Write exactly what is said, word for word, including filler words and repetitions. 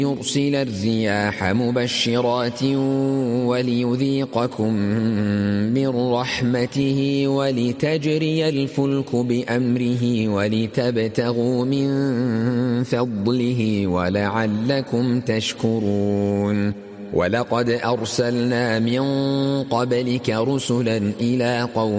يرسل الرياح مبشرات وليذيقكم من رحمته ولتجري الفلك بأمره ولتبتغوا من فضله ولعلكم تشكرون ولقد أرسلنا من قبلك رسلا إلى قوم